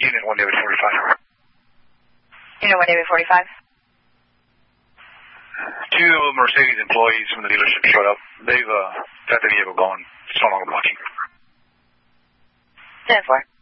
Unit 1 David 45. Unit 1 David 45. Two Mercedes employees from the dealership showed up. They've got the vehicle going. It's no longer blocking. 10-4.